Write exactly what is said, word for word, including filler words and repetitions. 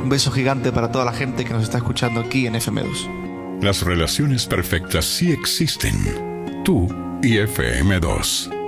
Un beso gigante para toda la gente que nos está escuchando aquí en F M dos. Las relaciones perfectas sí existen. Tú y F M dos.